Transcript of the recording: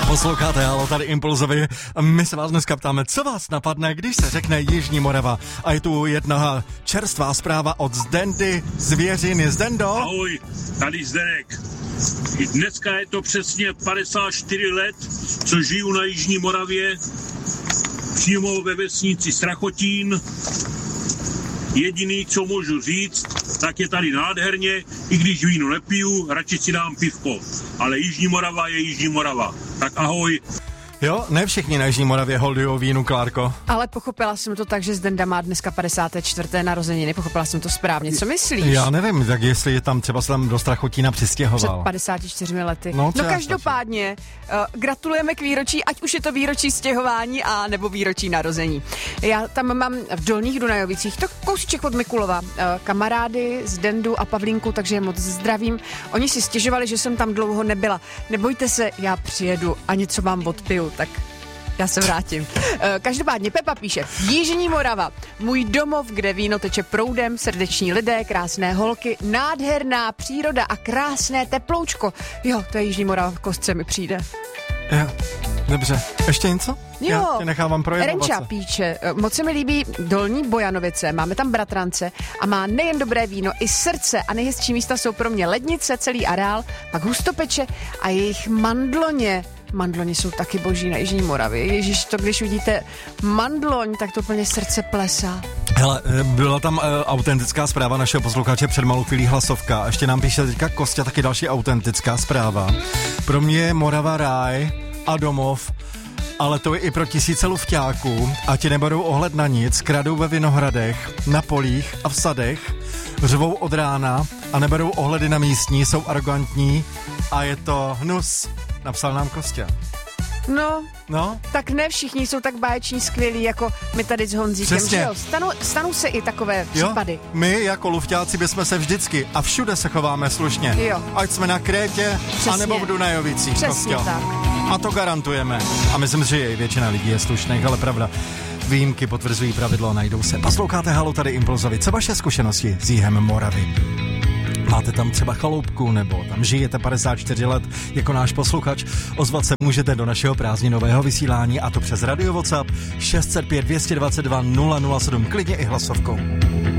Posloucháte Halo, tady Impulzovi. My se vás dneska ptáme, co vás napadne, když se řekne Jižní Morava. A je tu jedna čerstvá zpráva od Zdendy z Věřiny. Zdendo? Ahoj, tady Zdenek. Dneska je to přesně 54 let, co žiju na Jižní Moravě, přímo ve vesnici Strachotín. Jediný, co můžu říct, tak je tady nádherně, i když víno nepiju, radši si dám pivko. Ale Jižní Morava je Jižní Morava. Tak ahoj. Jo, ne všichni na Jižní Moravě holdujou vínu, Klárko. Ale pochopila jsem to tak, že Zdenda má dneska 54. narozeniny. Pochopila jsem to správně. Co myslíš? Já nevím, tak jestli je tam třeba se tam do Strachotína přistěhoval. Před 54 lety. No každopádně gratulujeme k výročí, ať už je to výročí stěhování a nebo výročí narození. Já tam mám v Dolních Dunajovicích, to kousíček od Mikulova, kamarády z Dendu a Pavlínku, takže je moc zdravím. Oni si stěžovali, že jsem tam dlouho nebyla. Nebojte se, já přijedu a něco vám odpiju, tak já se vrátím. Každopádně Pepa píše: Jižní Morava, můj domov, kde víno teče proudem, srdeční lidé, krásné holky, nádherná příroda a krásné teploučko. Jo, to je Jižní Morava, v kostce mi přijde. Jo, dobře. Ještě něco? Jo. Já tě nechávám projevovat. Renča píče: moc se mi líbí Dolní Bojanovice, máme tam bratrance a má nejen dobré víno, i srdce a nejhezčí místa jsou pro mě Lednice, celý areál, pak Hustopeče a jejich mandloně. Mandloni jsou taky boží na Jižní Moravě. Ježíš, to když vidíte mandloň, tak to úplně srdce plesá. Hele, byla tam autentická zpráva našeho posluchače před malou chvílí hlasovka. Ještě nám píše teďka Kostя taky další autentická zpráva. Pro mě je Morava ráj a domov, ale to je i pro tisíce lufťáků a ti neberou ohled na nic, kradou ve vinohradech, na polích a v sadech, řvou od rána a neberou ohledy na místní, jsou arrogantní a je to hnus, napsal nám Kostя. No, tak ne všichni jsou tak báječní skvělí, jako my tady s Honzíkem. Přesně. Že jo? Stanou se i takové případy. Jo, my jako lufťáci bychom se vždycky a všude se chováme slušně. Jo. Ať jsme na Krétě, Přesně. anebo v Dunajovicích. Přesně Kostyo. tak. A to garantujeme. A myslím, že i většina lidí je slušných, ale pravda, výjimky potvrzují pravidlo, najdou se. Posloucháte Halu, tady Impulzovi. Co vaše zkušenosti s jihem Moravy? Máte tam třeba chaloupku, nebo tam žijete 54 let jako náš posluchač? Ozvat se můžete do našeho prázdninového vysílání, a to přes Radio WhatsApp 605 222 007, klidně i hlasovkou.